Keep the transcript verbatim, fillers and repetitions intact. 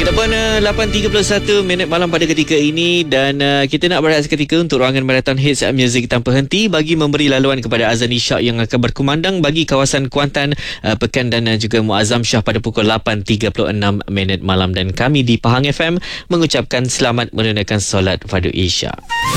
Kita pun uh, lapan tiga puluh satu minit malam pada ketika ini dan uh, kita nak berehat seketika untuk ruangan Marathon Hits Music tanpa henti bagi memberi laluan kepada azan isyak yang akan berkumandang bagi kawasan Kuantan, uh, Pekan dan uh, juga Muazzam Shah pada pukul lapan tiga puluh enam minit malam, dan kami di Pahang F M mengucapkan selamat menunaikan solat fardu isyak.